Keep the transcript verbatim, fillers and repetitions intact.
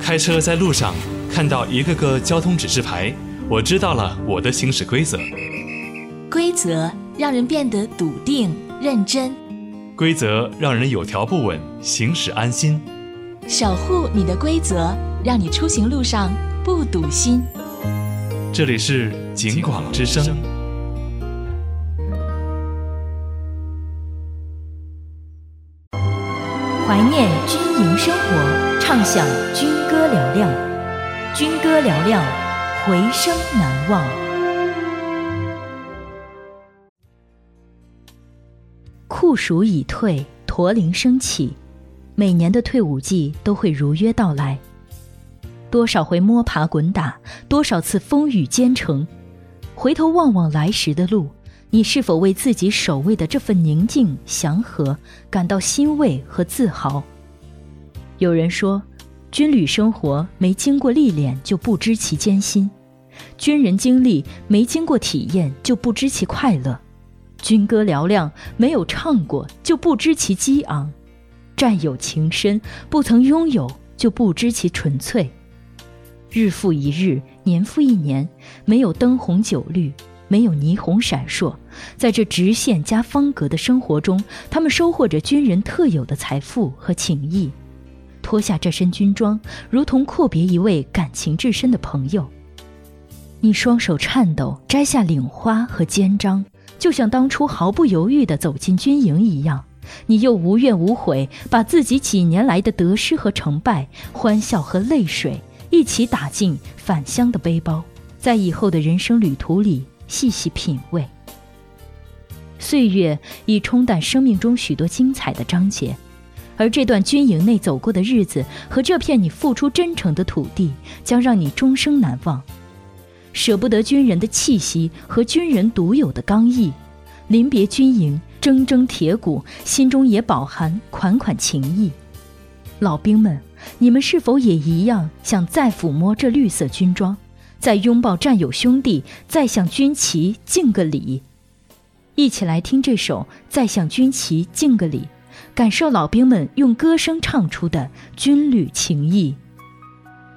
开车在路上看到一个个交通指示牌，我知道了我的行驶规则。 规则让人变得笃定认真， 规则让人有条不紊，行驶安心。 守护你的规则，让你出行路上不堵心。 这里是警广之声。 怀念军营生活，畅享军歌嘹亮，军歌嘹亮，回声难忘。酷暑已退，驼铃声起，每年的退伍季都会如约到来。多少回摸爬滚打，多少次风雨兼程，回头望望来时的路，你是否为自己守卫的这份宁静祥和感到欣慰和自豪？有人说，军旅生活没经过历练就不知其艰辛，军人经历没经过体验就不知其快乐，军歌嘹亮没有唱过就不知其激昂，战友情深不曾拥有就不知其纯粹。日复一日，年复一年，没有灯红酒绿，没有霓虹闪烁，在这直线加方格的生活中，他们收获着军人特有的财富和情谊。脱下这身军装，如同阔别一位感情至深的朋友。你双手颤抖，摘下领花和肩章，就像当初毫不犹豫地走进军营一样。你又无怨无悔，把自己几年来的得失和成败，欢笑和泪水一起打进返乡的背包，在以后的人生旅途里细细品味。岁月已冲淡生命中许多精彩的章节，而这段军营内走过的日子和这片你付出真诚的土地，将让你终生难忘。舍不得军人的气息和军人独有的刚毅，临别军营，铮铮铁骨，心中也饱含款款情谊。老兵们，你们是否也一样想再抚摸这绿色军装，再拥抱战友兄弟，再向军旗敬个礼？一起来听这首《再向军旗敬个礼》，感受老兵们用歌声唱出的军旅情谊。